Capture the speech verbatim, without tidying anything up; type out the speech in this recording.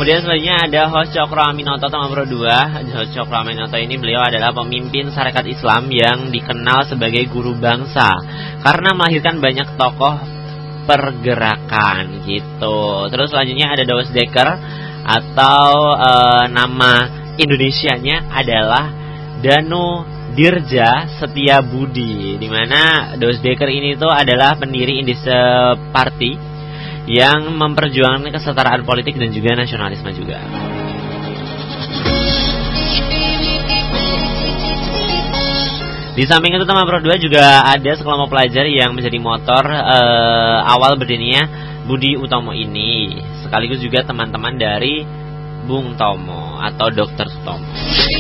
Kemudian selanjutnya ada host Cokro Aminoto nomor dua. Host Cokro Aminoto ini beliau adalah pemimpin Sarekat Islam yang dikenal sebagai guru bangsa karena melahirkan banyak tokoh pergerakan gitu. Terus selanjutnya ada Dawes Dekker atau e, nama Indonesianya adalah Danu Dirja Setiabudi, di mana Dawes Dekker ini tuh adalah pendiri Indise Party yang memperjuangkan kesetaraan politik dan juga nasionalisme juga. Di samping itu teman Pro dua juga ada sekelompok pelajar yang menjadi motor eh, awal berdirinya Budi Utomo ini, sekaligus juga teman-teman dari Bung Tomo atau Dokter Sutomo.